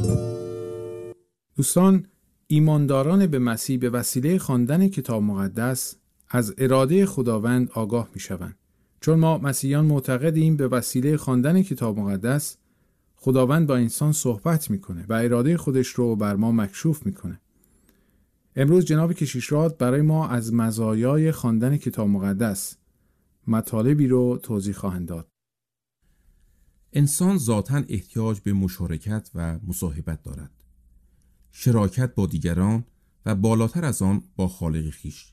دوستان، ایمانداران به مسیح به وسیله خواندن کتاب مقدس از اراده خداوند آگاه می‌شوند. چون ما مسیحیان معتقدیم به وسیله خواندن کتاب مقدس خداوند با انسان صحبت میکنه و اراده خودش رو بر ما مکشوف میکنه. امروز جناب کشیشراد برای ما از مزایای خواندن کتاب مقدس مطالبی رو توضیح خواهند داد. انسان ذاتاً احتیاج به مشارکت و مصاحبت دارد. شراکت با دیگران و بالاتر از آن با خالق خویش.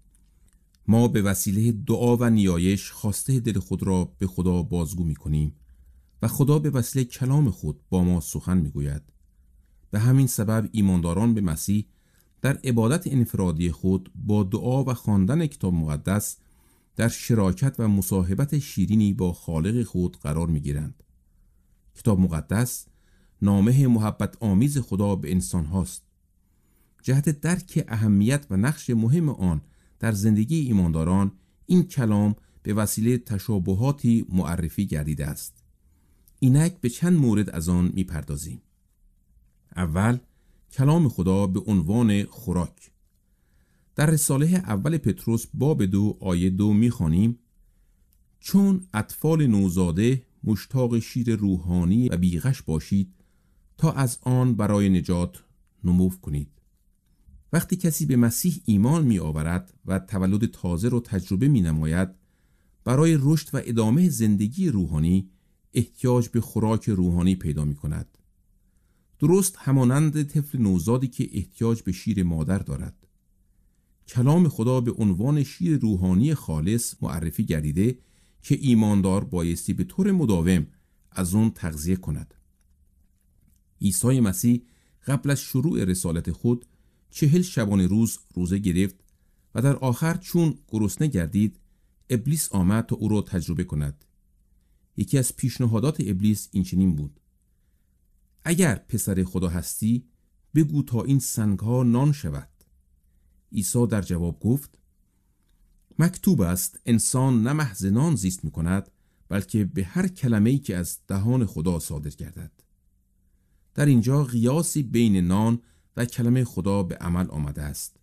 ما به وسیله دعا و نیایش خواسته دل خود را به خدا بازگو می‌کنیم و خدا به وسیله کلام خود با ما سخن می‌گوید. به همین سبب ایمانداران به مسیح در عبادت انفرادی خود با دعا و خواندن کتاب مقدس در شراکت و مصاحبت شیرینی با خالق خود قرار می‌گیرند. کتاب مقدس نامه محبت آمیز خدا به انسان هاست. جهت درک اهمیت و نقش مهم آن در زندگی ایمانداران، این کلام به وسیله تشابهاتی معرفی گردیده است. اینک به چند مورد از آن میپردازیم. اول، کلام خدا به عنوان خوراک. در رساله اول پتروس باب 2 آیه 2 میخوانیم: چون اطفال نوزاده مشتاق شیر روحانی و بیغش باشید تا از آن برای نجات نمو کنید. وقتی کسی به مسیح ایمان می آورد و تولد تازه را تجربه می نماید، برای رشد و ادامه زندگی روحانی احتیاج به خوراک روحانی پیدا می کند. درست همانند طفل نوزادی که احتیاج به شیر مادر دارد. کلام خدا به عنوان شیر روحانی خالص معرفی گردیده که ایماندار بایستی به طور مداوم از آن تغذیه کند. عیسی مسیح قبل از شروع رسالت خود 40 شبانه روز روزه گرفت و در آخر چون گرسنه گردید، ابلیس آمد تا او را تجربه کند. یکی از پیشنهادات ابلیس این چنین بود: اگر پسر خدا هستی بگو تا این سنگ‌ها نان شود. عیسی در جواب گفت: مکتوب است انسان نه محض نان زیست می‌کند، بلکه به هر کلمه‌ای که از دهان خدا صادر گردد. در اینجا قیاسی بین نان و کلمه خدا به عمل آمده است.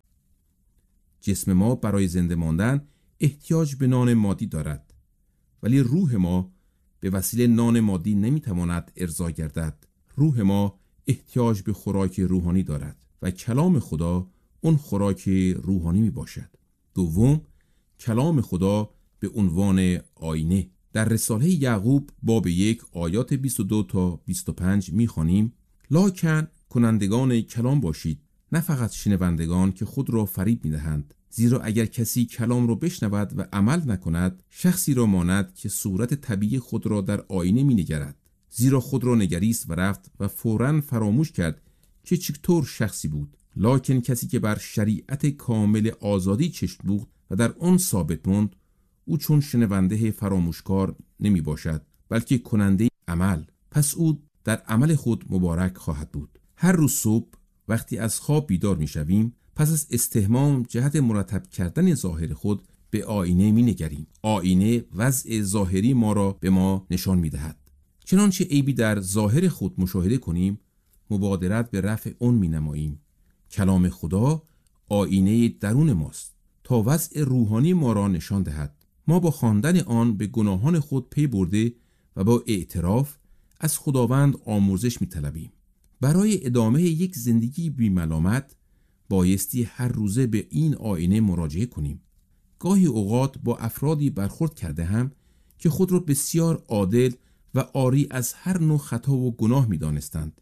جسم ما برای زنده ماندن احتیاج به نان مادی دارد، ولی روح ما به وسیله نان مادی نمیتواند ارضا گردد. روح ما احتیاج به خوراک روحانی دارد و کلام خدا اون خوراک روحانی می باشد. دوم، کلام خدا به عنوان آینه. در رساله یعقوب باب 1 آیات 22 تا 25 میخوانیم: لاکن کنندگان کلام باشید، نه فقط شنوندگان که خود را فریب میدهند. زیرا اگر کسی کلام را بشنود و عمل نکند، شخصی را ماند که صورت طبیعی خود را در آینه مینگرد. زیرا خود را نگریست و رفت و فوراً فراموش کرد که چطور شخصی بود. لاکن کسی که بر شریعت کامل آزادی چشم دوخت و در آن ثابت ماند، او چون شنونده فراموشکار نمی باشد، بلکه کننده عمل. پس او در عمل خود مبارک خواهد بود. هر روز صبح وقتی از خواب بیدار می شویم، پس از استحمام جهت مرتب کردن ظاهر خود به آینه می نگریم. آینه وضع ظاهری ما را به ما نشان می دهد. چنانچه عیبی در ظاهر خود مشاهده کنیم، مبادرت به رفع اون می نماییم. کلام خدا آینه درون ماست تا وضع روحانی ما را نشان دهد. ما با خواندن آن به گناهان خود پی برده و با اعتراف از خداوند آمرزش می طلبیم. برای ادامه یک زندگی بی ملامت بایستی هر روزه به این آینه مراجعه کنیم. گاهی اوقات با افرادی برخورد کرده هم که خود را بسیار عادل و عاری از هر نوع خطا و گناه می دانستند.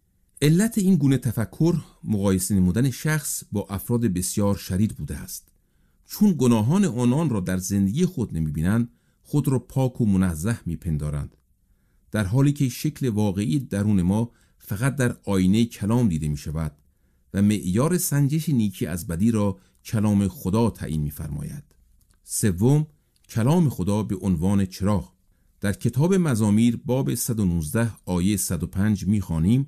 علت این گونه تفکر مقایسه نمودن شخص با افراد بسیار شریر بوده است. چون گناهان آنان را در زندگی خود نمی بینند، خود را پاک و منزه می پندارند. در حالی که شکل واقعی درون ما فقط در آینه کلام دیده می شود و معیار سنجش نیکی از بدی را کلام خدا تعیین می فرماید. سوم، کلام خدا به عنوان چراغ. در کتاب مزامیر باب 119 آیه 105 می خوانیم: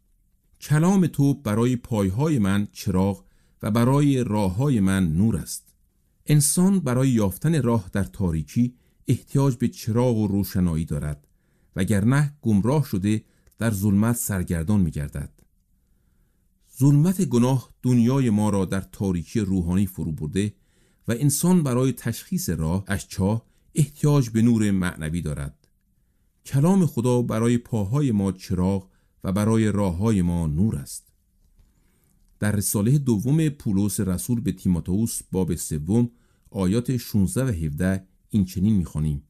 کلام تو برای پایهای من چراغ و برای راههای من نور است. انسان برای یافتن راه در تاریکی احتیاج به چراغ و روشنایی دارد، وگرنه گمراه شده در ظلمت سرگردان می‌گردد. ظلمت گناه دنیای ما را در تاریکی روحانی فرو برده و انسان برای تشخیص راه از چاه احتیاج به نور معنوی دارد. کلام خدا برای پاهای ما چراغ و برای راههای ما نور است. در رساله دوم پولس رسول به تیموتائوس باب 3 آیات 16 و 17 این چنین می‌خوانیم: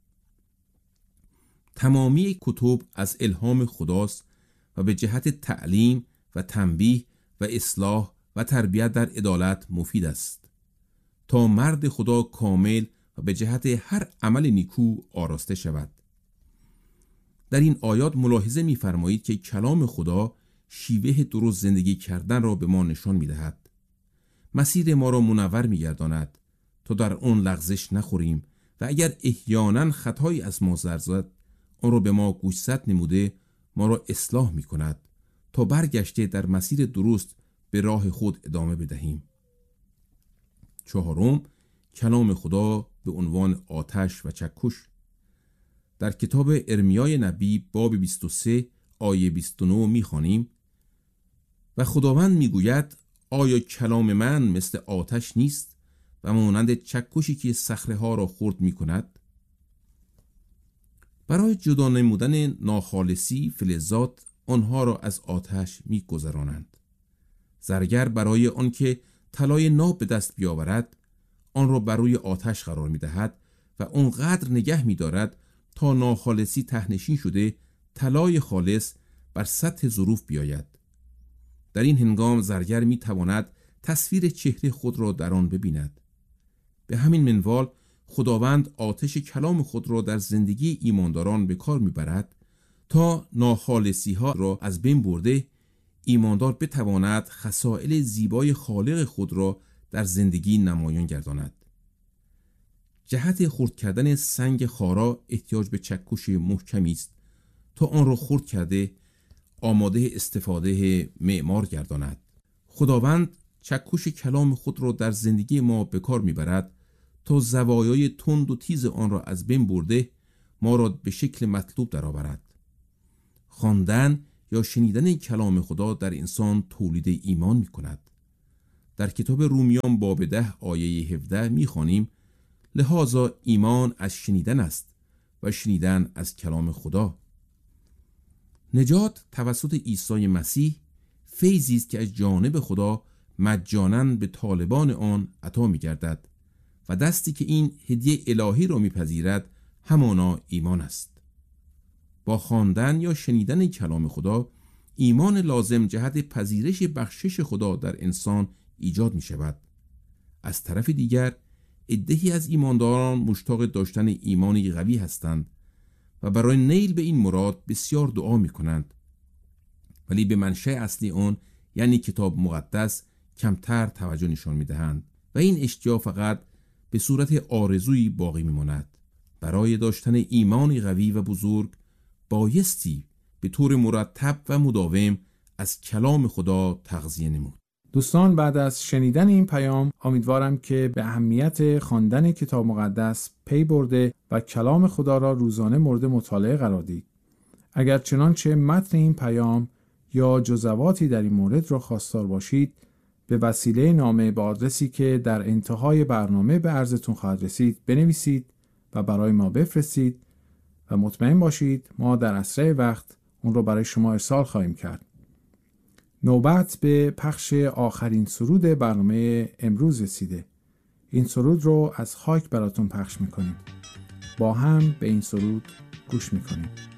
تمامی کتب از الهام خداست و به جهت تعلیم و تنبیه و اصلاح و تربیت در عدالت مفید است تا مرد خدا کامل و به جهت هر عمل نیکو آراسته شود. در این آیات ملاحظه می‌فرمایید که کلام خدا شیوه درست زندگی کردن را به ما نشان می‌دهد. مسیر ما را منور می‌گرداند تا در آن لغزش نخوریم و اگر احیانا خطایی از ما سر زد آن را به ما گوشزد نموده ما را اصلاح می‌کند تا برگشته در مسیر درست به راه خود ادامه بدهیم. 4. کلام خدا به عنوان آتش و چکش. در کتاب ارمیای نبی باب 23 آیه 29 می‌خوانیم: و خداوند می‌گوید آیا کلام من مثل آتش نیست و مانند چکشی که صخره‌ها را خرد می‌کند؟ برای جدا نمودن ناخالصی فلزات آنها را از آتش می‌گذرانند. زرگر برای آنکه طلای ناب به دست بیاورد آن را بر روی آتش قرار می‌دهد و آنقدر نگه می‌دارد تا ناخالصی تهنشین شده طلای خالص بر سطح ظروف بیاید. در این هنگام زرگر می‌تواند تصویر چهره خود را در آن ببیند. به همین منوال خداوند آتش کلام خود را در زندگی ایمانداران به کار می‌برد تا ناخالصی‌ها را از بین برده ایماندار بتواند خصائل زیبای خالق خود را در زندگی نمایان گرداند. جهت خرد کردن سنگ خارا احتیاج به چکش محکمی است تا آن را خرد کرده آماده استفاده معمار گرداند. خداوند چکش کلام خود را در زندگی ما به کار می‌برد تا زوایای تند و تیز آن را از بین برده ما را به شکل مطلوب درآورد. خواندن یا شنیدن کلام خدا در انسان تولید ایمان می‌کند. در کتاب رومیان باب 10 آیه 17 می‌خوانیم: لذا ایمان از شنیدن است و شنیدن از کلام خدا. نجات توسط عیسی مسیح فیضی است که از جانب خدا مجانا به طالبان آن عطا می‌گردد و دستی که این هدیه الهی را می‌پذیرد همانا ایمان است. با خواندن یا شنیدن کلام خدا ایمان لازم جهت پذیرش بخشش خدا در انسان ایجاد می‌شود. از طرف دیگر عده‌ای از ایمانداران مشتاق داشتن ایمانی قوی هستند و برای نیل به این مراد بسیار دعا می‌کنند، ولی به منشأ اصلی آن یعنی کتاب مقدس کمتر توجه نشان می‌دهند و این اشتیاق فقط به صورت آرزویی باقی می‌ماند. برای داشتن ایمانی قوی و بزرگ بایستی به طور مرتب و مداوم از کلام خدا تغذیه نمود. دوستان، بعد از شنیدن این پیام امیدوارم که به اهمیت خواندن کتاب مقدس پی برده و کلام خدا را روزانه مورد مطالعه قرار دید. اگر چنانچه متن این پیام یا جزواتی در این مورد را خواستار باشید، به وسیله نامه به آدرسی که در انتهای برنامه به عرضتون خواهد رسید بنویسید و برای ما بفرستید و مطمئن باشید ما در اسرع وقت اون رو برای شما ارسال خواهیم کرد. نوبت به پخش آخرین سرود برنامه امروز رسیده. این سرود رو از خاک براتون پخش میکنیم. با هم به این سرود گوش میکنیم.